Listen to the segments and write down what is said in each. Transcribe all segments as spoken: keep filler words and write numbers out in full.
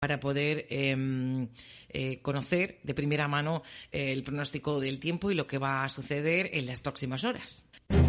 para poder eh, eh, conocer de primera mano eh, el pronóstico del tiempo y lo que va a suceder en las próximas horas.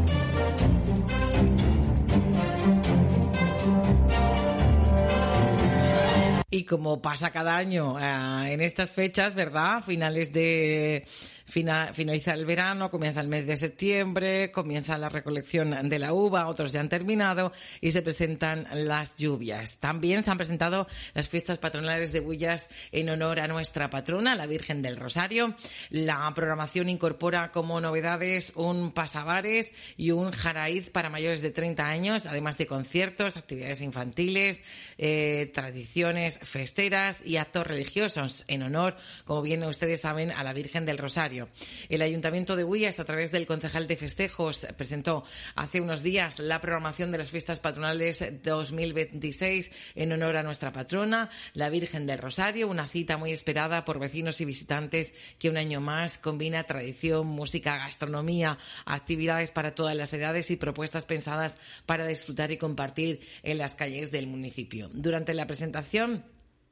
Y como pasa cada año eh, en estas fechas, ¿verdad? Finales de Final, finaliza el verano, comienza el mes de septiembre, comienza la recolección de la uva, otros ya han terminado y se presentan las lluvias. También se han presentado las fiestas patronales de Bullas en honor a nuestra patrona, la Virgen del Rosario. La programación incorpora como novedades un pasabares y un jaraíz para mayores de treinta años, además de conciertos, actividades infantiles, eh, tradiciones festeras y actos religiosos en honor, como bien ustedes saben, a la Virgen del Rosario. El Ayuntamiento de Bullas, a través del concejal de festejos, presentó hace unos días la programación de las fiestas patronales dos mil veintiséis en honor a nuestra patrona, la Virgen del Rosario, una cita muy esperada por vecinos y visitantes que un año más combina tradición, música, gastronomía, actividades para todas las edades y propuestas pensadas para disfrutar y compartir en las calles del municipio. Durante la presentación,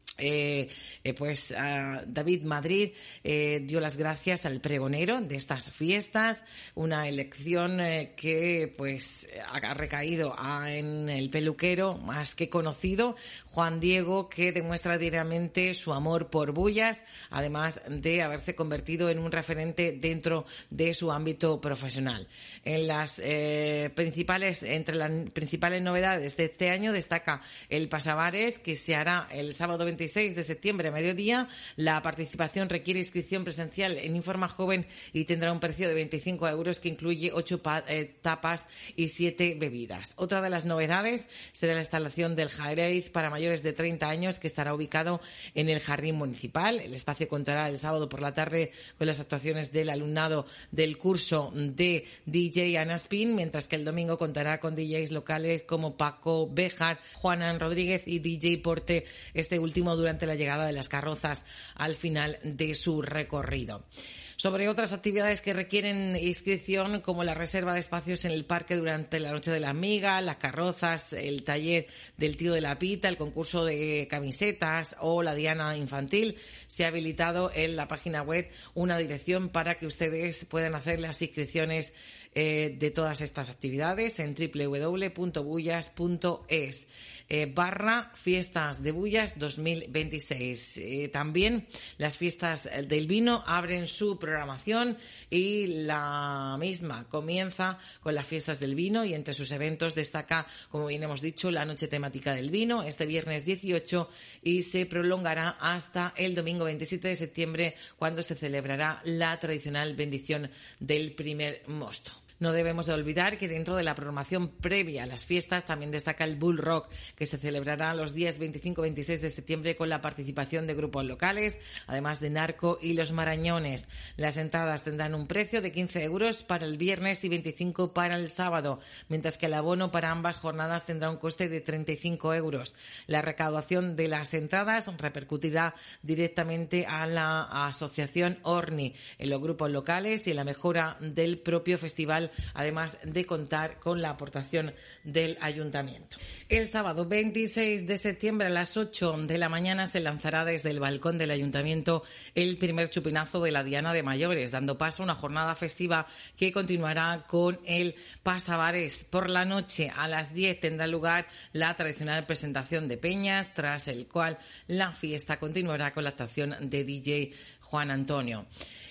Eh, eh, pues uh, David Madrid eh, dio las gracias al pregonero de estas fiestas, una elección eh, que pues ha recaído a, en el peluquero más que conocido, Juan Diego, que demuestra diariamente su amor por Bullas, además de haberse convertido en un referente dentro de su ámbito profesional. En las eh, principales, entre las principales novedades de este año destaca el pasabares, que se hará el sábado veintiséis de septiembre a mediodía. La participación requiere inscripción presencial en Informa Joven y tendrá un precio de veinticinco euros que incluye ocho pa- eh, tapas y siete bebidas. Otra de las novedades será la instalación del jaraíz para mayores de treinta años, que estará ubicado en el Jardín Municipal. El espacio contará el sábado por la tarde con las actuaciones del alumnado del curso de D J Anaspin, mientras que el domingo contará con D Js locales como Paco Béjar, Juanan Rodríguez y D J Porte, este último durante la llegada de las carrozas al final de su recorrido. Sobre otras actividades que requieren inscripción, como la reserva de espacios en el parque durante la Noche de la Amiga, las carrozas, el taller del tío de la pita, el concurso de camisetas o la diana infantil, se ha habilitado en la página web una dirección para que ustedes puedan hacer las inscripciones eh, de todas estas actividades en doble u doble u doble u punto bullas punto es eh, barra fiestas de Bullas dos mil veintiséis. Eh, también las fiestas del vino abren su programación y la misma comienza con las fiestas del vino, y entre sus eventos destaca, como bien hemos dicho, la noche temática del vino este viernes dieciocho y se prolongará hasta el domingo veintisiete de septiembre, cuando se celebrará la tradicional bendición del primer mosto. No debemos de olvidar que dentro de la programación previa a las fiestas también destaca el Bull Rock, que se celebrará los días veinticinco y veintiséis de septiembre con la participación de grupos locales, además de Narco y Los Marañones. Las entradas tendrán un precio de quince euros para el viernes y veinticinco para el sábado, mientras que el abono para ambas jornadas tendrá un coste de treinta y cinco euros. La recaudación de las entradas repercutirá directamente a la asociación Orni, en los grupos locales y en la mejora del propio festival, además de contar con la aportación del ayuntamiento. El sábado veintiséis de septiembre a las ocho de la mañana se lanzará desde el balcón del ayuntamiento el primer chupinazo de la Diana de Mayores, dando paso a una jornada festiva que continuará con el pasabares. Por la noche a las diez tendrá lugar la tradicional presentación de peñas, tras el cual la fiesta continuará con la actuación de D J Juan Antonio.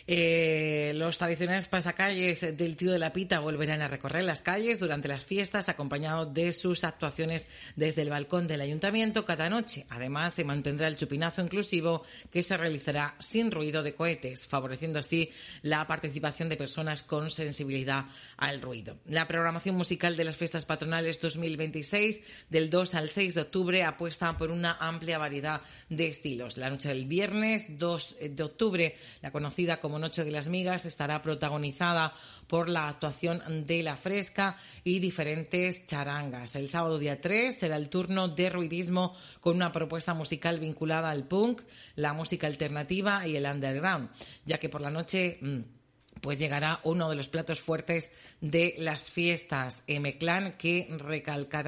Eh, los tradicionales pasacalles del tío de la pita volverán a recorrer las calles durante las fiestas, acompañados de sus actuaciones desde el balcón del ayuntamiento cada noche. Además, se mantendrá el chupinazo inclusivo, que se realizará sin ruido de cohetes, favoreciendo así la participación de personas con sensibilidad al ruido. La programación musical de las fiestas patronales dos mil veintiséis, del dos al seis de octubre, apuesta por una amplia variedad de estilos. La noche del viernes dos de octubre, la conocida como Noche de las Migas, estará protagonizada por la actuación de La Fresca y diferentes charangas. El sábado día tres será el turno de ruidismo, con una propuesta musical vinculada al punk, la música alternativa y el underground, ya que por la noche mmm, pues llegará uno de los platos fuertes de las fiestas, M-Clan, que recalcará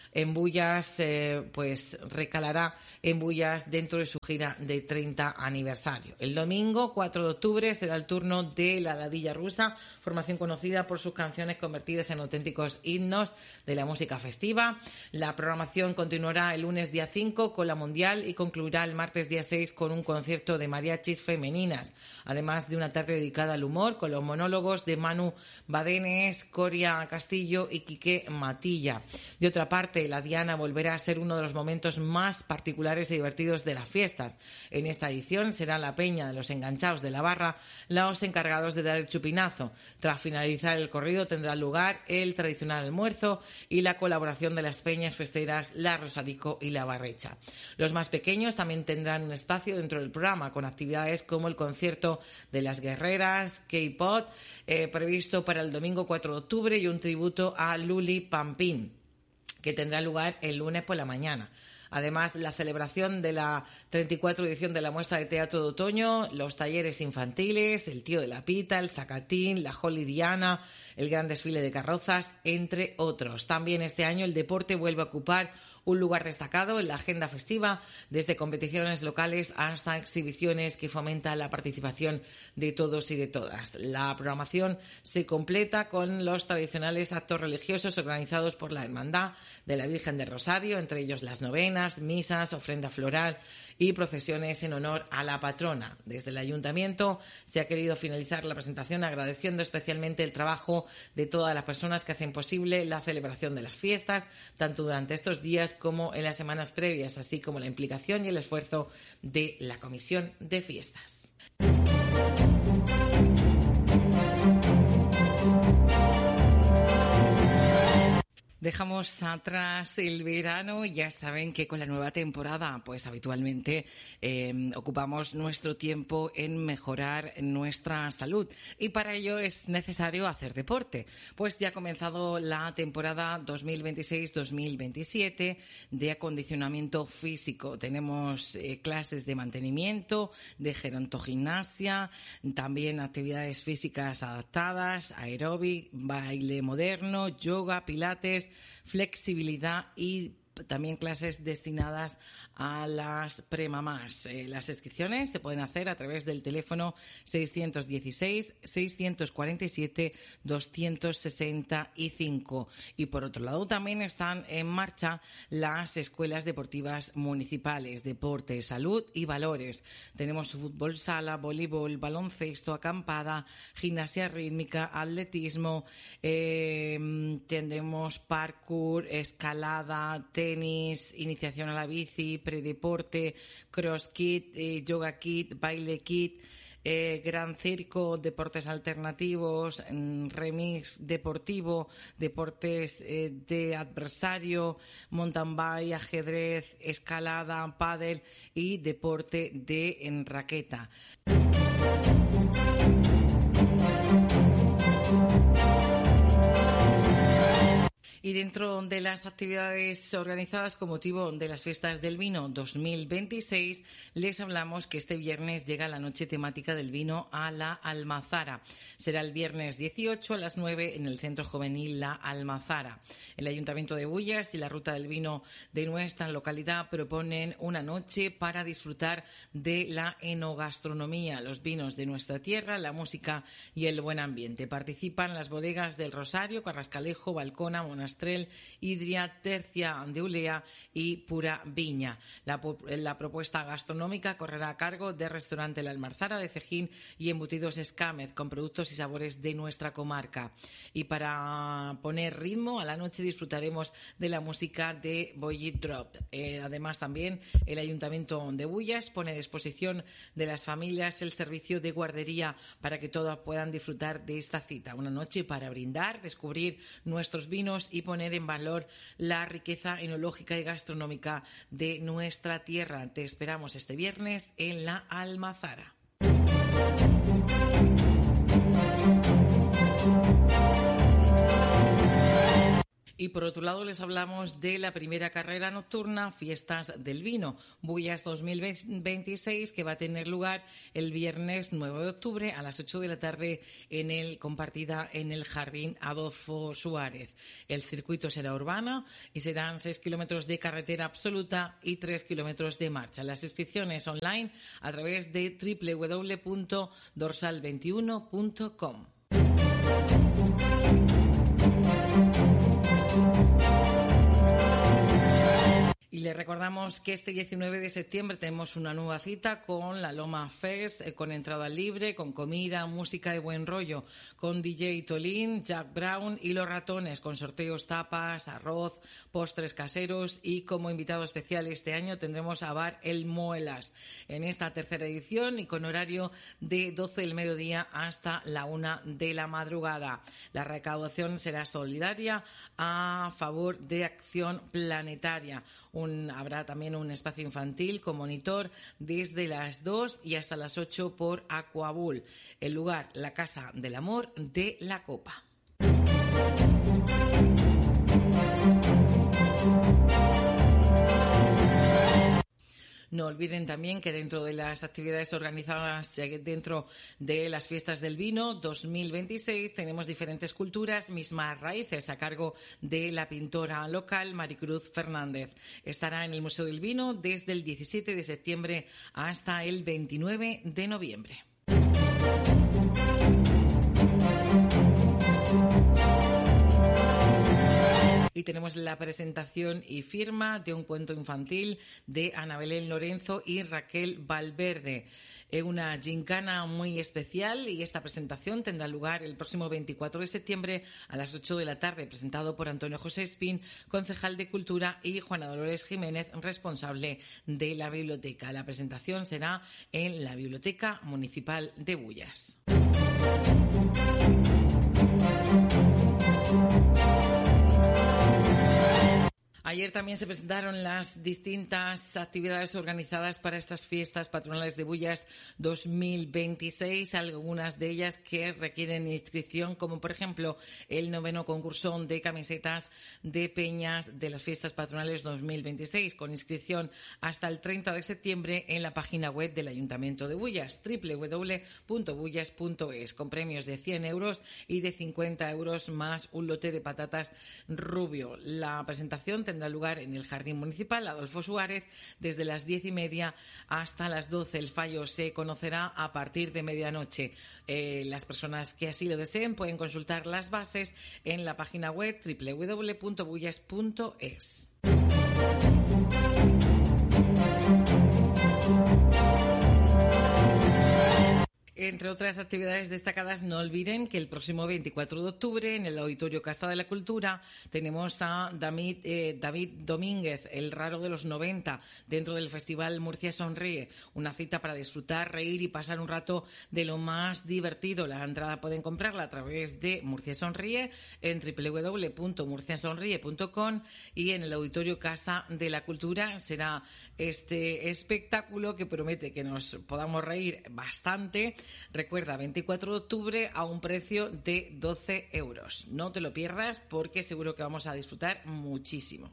en Bullas, eh, pues recalará en Bullas dentro de su gira de treinta aniversario. El domingo cuatro de octubre será el turno de La Ladilla Rusa, formación conocida por sus canciones convertidas en auténticos himnos de la música festiva. La programación continuará el lunes día cinco con la Mundial y concluirá el martes día seis con un concierto de mariachis femeninas, además de una tarde dedicada al humor con los monólogos de Manu Badenes, Coria Castillo y Quique Matilla. De otra parte, la Diana volverá a ser uno de los momentos más particulares y divertidos de las fiestas. En esta edición será la Peña de los Enganchados de la Barra los encargados de dar el chupinazo. Tras finalizar el corrido tendrá lugar el tradicional almuerzo y la colaboración de las peñas festeras La Rosarico y La Barrecha. Los más pequeños también tendrán un espacio dentro del programa con actividades como el concierto de las guerreras, K-Pop, eh, previsto para el domingo cuatro de octubre y un tributo a Luli Pampín, que tendrá lugar el lunes por la mañana. Además, la celebración de la treinta y cuatro edición de la muestra de teatro de otoño, los talleres infantiles, el tío de la pita, el zacatín, la Holly Diana, el gran desfile de carrozas, entre otros. También este año el deporte vuelve a ocupar un lugar destacado en la agenda festiva, desde competiciones locales hasta exhibiciones que fomentan la participación de todos y de todas. La programación se completa con los tradicionales actos religiosos organizados por la Hermandad de la Virgen del Rosario, entre ellos las novenas, misas, ofrenda floral y procesiones en honor a la patrona. Desde el Ayuntamiento se ha querido finalizar la presentación agradeciendo especialmente el trabajo de todas las personas que hacen posible la celebración de las fiestas, tanto durante estos días como en las semanas previas, así como la implicación y el esfuerzo de la Comisión de Fiestas. Dejamos atrás el verano. Ya saben que con la nueva temporada, pues habitualmente eh, ocupamos nuestro tiempo en mejorar nuestra salud y para ello es necesario hacer deporte. Pues ya ha comenzado la temporada dos mil veintiséis dos mil veintisiete de acondicionamiento físico. Tenemos eh, clases de mantenimiento, de gerontogimnasia, también actividades físicas adaptadas, aeróbic, baile moderno, yoga, pilates, flexibilidad y también clases destinadas a las premamás. Eh, las inscripciones se pueden hacer a través del teléfono seiscientos dieciséis, seiscientos cuarenta y siete, doscientos sesenta y cinco. Y por otro lado también están en marcha las escuelas deportivas municipales, deporte, salud y valores. Tenemos fútbol sala, voleibol, baloncesto, acampada, gimnasia rítmica, atletismo, eh, tendremos parkour, escalada, tenis, iniciación a la bici, predeporte, cross kit, eh, yoga kit, baile kit, eh, gran circo, deportes alternativos, remix deportivo, deportes eh, de adversario, mountain bike, ajedrez, escalada, pádel y deporte de en raqueta. Y dentro de las actividades organizadas con motivo de las fiestas del vino dos mil veintiséis, les hablamos que este viernes llega la noche temática del vino a la Almazara. Será el viernes dieciocho a las nueve en el Centro Juvenil La Almazara. El Ayuntamiento de Bullas y la Ruta del Vino de nuestra localidad proponen una noche para disfrutar de la enogastronomía, los vinos de nuestra tierra, la música y el buen ambiente. Participan las bodegas del Rosario, Carrascalejo, Balcona, Monastrell, Idria, Tercia de Ulea y Pura Viña. La, la propuesta gastronómica correrá a cargo del restaurante La Almazara de Cejín y Embutidos Escámez, con productos y sabores de nuestra comarca. Y para poner ritmo a la noche disfrutaremos de la música de Boy Drop. Eh, además, también el Ayuntamiento de Bullas pone a disposición de las familias el servicio de guardería para que todas puedan disfrutar de esta cita. Una noche para brindar, descubrir nuestros vinos y poner en valor la riqueza enológica y gastronómica de nuestra tierra. Te esperamos este viernes en La Almazara. Y por otro lado les hablamos de la primera carrera nocturna Fiestas del Vino, Bullas dos mil veintiséis, que va a tener lugar el viernes nueve de octubre a las ocho de la tarde en el compartida en el Jardín Adolfo Suárez. El circuito será urbano y serán seis kilómetros de carretera absoluta y tres kilómetros de marcha. Las inscripciones online a través de doble u doble u doble u punto dorsal veintiuno punto com. Y les recordamos que este diecinueve de septiembre tenemos una nueva cita con la Loma Fest, eh, con entrada libre, con comida, música de buen rollo, con D J Tolín, Jack Brown y Los Ratones, con sorteos, tapas, arroz, postres caseros, y como invitado especial este año tendremos a Bar El Muelas en esta tercera edición y con horario de doce del mediodía hasta la una de la madrugada. La recaudación será solidaria a favor de Acción Planetaria. Un, habrá también un espacio infantil con monitor desde las dos y hasta las ocho por Aquabull. El lugar, la Casa del Amor de la Copa. No olviden también que dentro de las actividades organizadas dentro de las Fiestas del Vino dos mil veintiséis tenemos diferentes culturas, mismas raíces, a cargo de la pintora local Maricruz Fernández. Estará en el Museo del Vino desde el diecisiete de septiembre hasta el veintinueve de noviembre. Y tenemos la presentación y firma de un cuento infantil de Ana Belén Lorenzo y Raquel Valverde. Es una gincana muy especial y esta presentación tendrá lugar el próximo veinticuatro de septiembre a las ocho de la tarde, presentado por Antonio José Espín, concejal de Cultura, y Juana Dolores Jiménez, responsable de la biblioteca. La presentación será en la Biblioteca Municipal de Bullas. Ayer también se presentaron las distintas actividades organizadas para estas fiestas patronales de Bullas dos mil veintiséis, algunas de ellas que requieren inscripción, como por ejemplo el noveno concurso de camisetas de peñas de las fiestas patronales dos mil veintiséis, con inscripción hasta el treinta de septiembre en la página web del Ayuntamiento de Bullas, doble u doble u doble u punto bullas punto es, con premios de cien euros y de cincuenta euros más un lote de patatas rubio. La presentación tendrá lugar en el Jardín Municipal Adolfo Suárez desde las diez y media hasta las doce. El fallo se conocerá a partir de medianoche. Eh, las personas que así lo deseen pueden consultar las bases en la página web doble u doble u doble u punto bullas punto es. Entre otras actividades destacadas, no olviden que el próximo veinticuatro de octubre en el Auditorio Casa de la Cultura tenemos a David, eh, David Domínguez, el raro de los noventa, dentro del Festival Murcia Sonríe. Una cita para disfrutar, reír y pasar un rato de lo más divertido. La entrada pueden comprarla a través de Murcia Sonríe en doble u doble u doble u punto murcia sonríe punto com, y en el Auditorio Casa de la Cultura será este espectáculo que promete que nos podamos reír bastante. Recuerda, veinticuatro de octubre a un precio de doce euros. No te lo pierdas porque seguro que vamos a disfrutar muchísimo.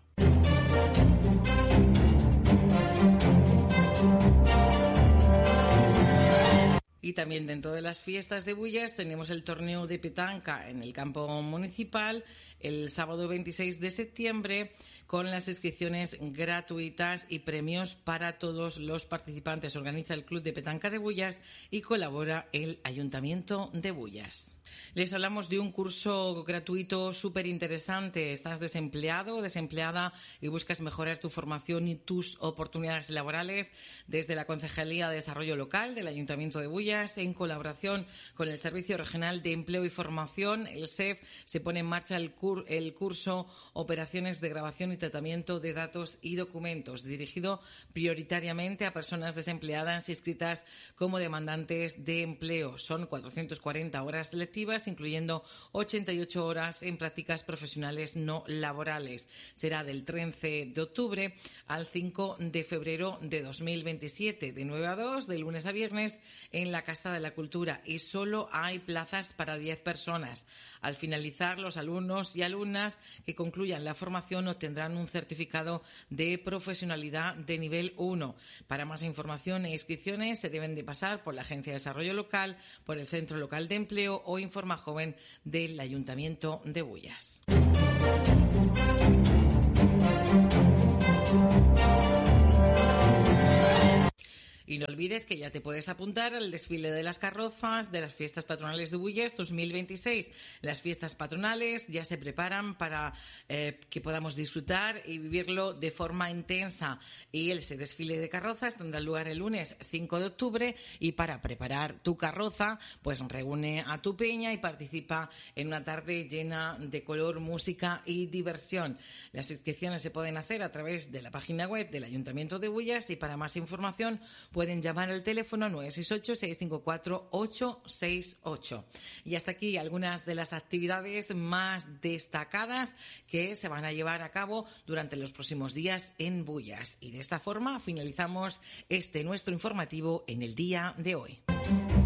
Y también dentro de las fiestas de Bullas tenemos el torneo de petanca en el campo municipal el sábado veintiséis de septiembre, con las inscripciones gratuitas y premios para todos los participantes. Organiza el Club de Petanca de Bullas y colabora el Ayuntamiento de Bullas. Les hablamos de un curso gratuito súper interesante. ¿Estás desempleado o desempleada y buscas mejorar tu formación y tus oportunidades laborales? Desde la Concejalía de Desarrollo Local del Ayuntamiento de Bullas, en colaboración con el Servicio Regional de Empleo y Formación, el S E F, se pone en marcha el, cur- el curso Operaciones de Grabación y Tratamiento de Datos y Documentos, dirigido prioritariamente a personas desempleadas inscritas como demandantes de empleo. Son cuatrocientas cuarenta horas lectivas, incluyendo ochenta y ocho horas en prácticas profesionales no laborales. Será del trece de octubre al cinco de febrero de dos mil veintisiete, de nueve a dos, de lunes a viernes, en la Casa de la Cultura, y solo hay plazas para diez personas. Al finalizar, los alumnos y alumnas que concluyan la formación obtendrán un certificado de profesionalidad de nivel uno. Para más información e inscripciones se deben de pasar por la Agencia de Desarrollo Local, por el Centro Local de Empleo o Informa Joven del Ayuntamiento de Bullas. Y no olvides que ya te puedes apuntar al desfile de las carrozas de las fiestas patronales de Bullas dos mil veintiséis. Las fiestas patronales ya se preparan para eh, que podamos disfrutar y vivirlo de forma intensa. Y ese desfile de carrozas tendrá lugar el lunes cinco de octubre y para preparar tu carroza, pues reúne a tu peña y participa en una tarde llena de color, música y diversión. Las inscripciones se pueden hacer a través de la página web del Ayuntamiento de Bullas y para más información pueden llamar al teléfono nueve seis ocho, seis cinco cuatro, ocho seis ocho. Y hasta aquí algunas de las actividades más destacadas que se van a llevar a cabo durante los próximos días en Bullas. Y de esta forma finalizamos este nuestro informativo en el día de hoy.